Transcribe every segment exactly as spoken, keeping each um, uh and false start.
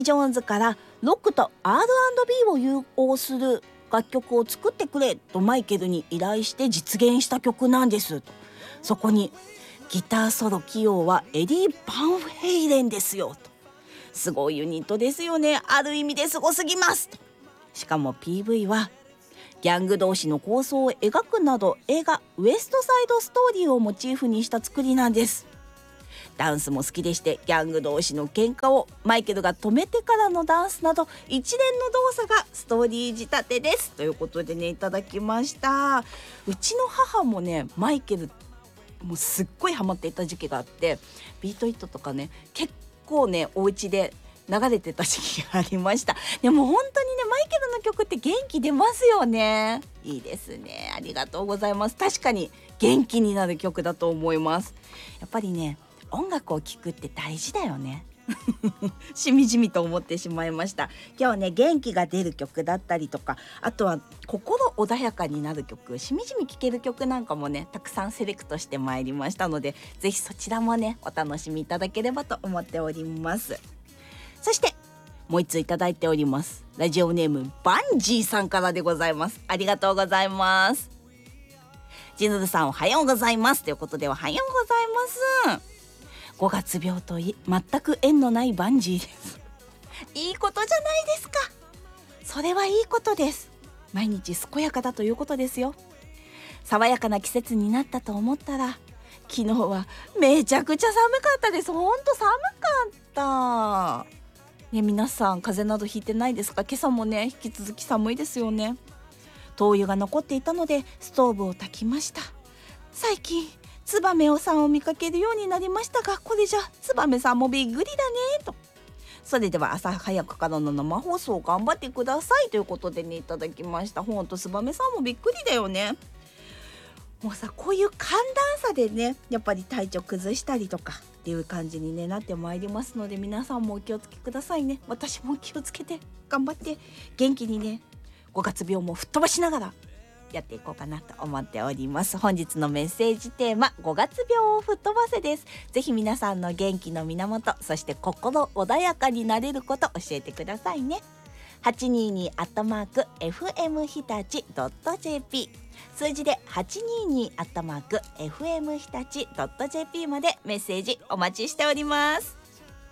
ジョーンズからロックと アールアンドビー を融合する楽曲を作ってくれとマイケルに依頼して実現した曲なんですと。そこにギターソロ起用はエディ・バンヘイレンですよと。すごいユニットですよね。ある意味ですごすぎますと。しかも ピーブイ はギャング同士の抗争を描くなど映画ウエストサイドストーリーをモチーフにした作りなんです。ダンスも好きでして、ギャング同士の喧嘩をマイケルが止めてからのダンスなど一連の動作がストーリー仕立てですということでね、いただきました。うちの母もねマイケルもうすっごいハマっていた時期があって、ビートイットとかね結構ねお家で流れてた時期がありました。でも本当にねマイケルの曲って元気出ますよね。いいですね、ありがとうございます。確かに元気になる曲だと思います。やっぱりね音楽を聴くって大事だよねしみじみと思ってしまいました。今日ね元気が出る曲だったりとか、あとは心穏やかになる曲、しみじみ聴ける曲なんかもねたくさんセレクトしてまいりましたので、ぜひそちらもねお楽しみいただければと思っております。そしてもう一ついただいております。ラジオネームバンジーさんからでございます。ありがとうございます。ジヌルさんおはようございますということで、おはようございます。ごがつ病と全く縁のないバンジーですいいことじゃないですか。それはいいことです。毎日健やかだということですよ。爽やかな季節になったと思ったら昨日はめちゃくちゃ寒かったです。ほんと寒かった、ね、皆さん風邪などひいてないですか？今朝もね引き続き寒いですよね。灯油が残っていたのでストーブを焚きました。最近ツバメさんを見かけるようになりましたが、これじゃツバメさんもびっくりだねと。それでは朝早くからの生放送頑張ってくださいということでねいただきました。ほんとツバメさんもびっくりだよね。もうさこういう寒暖差でねやっぱり体調崩したりとかっていう感じに、ね、なってまいりますので、皆さんもお気をつけくださいね。私も気をつけて頑張って元気にねごがつ病も吹っ飛ばしながらやっていこうかなと思っております。本日のメッセージテーマごがつ病を吹っ飛ばせです。ぜひ皆さんの元気の源、そして心穏やかになれること教えてくださいね。はちにーにーアットマーク エフエム 日立 ドット ジェーピー 数字で はちにーにーアットマーク エフエム 日立 ドット ジェーピー までメッセージお待ちしております。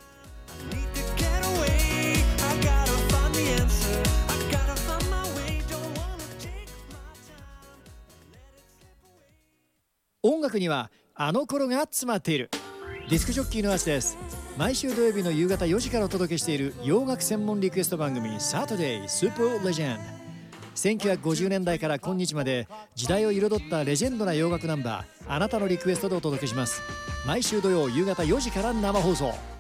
音楽にはあの頃が詰まっている。ディスクジョッキーのアスです。毎週土曜日の夕方よじからお届けしている洋楽専門リクエスト番組 Saturday Super Legend。 せんきゅうひゃくごじゅうねんだいから今日まで時代を彩ったレジェンドな洋楽ナンバー、あなたのリクエストでお届けします。毎週土曜夕方よじから生放送。